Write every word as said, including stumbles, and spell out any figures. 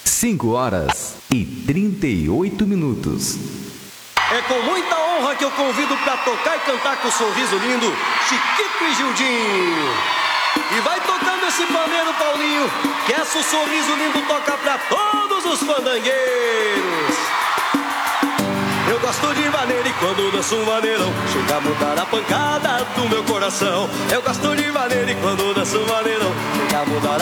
cinco horas e trinta e oito minutos. É com muita honra que eu convido pra tocar e cantar com o sorriso lindo Chiquito e Gildinho. E vai tocando esse pandeiro, Paulinho, que essa o sorriso lindo toca pra todos os fandangueiros. Eu gosto de maneira e quando danço um maneirão chega a mudar a pancada do meu coração. Eu gosto de maneira e quando danço um maneirão chega a mudar a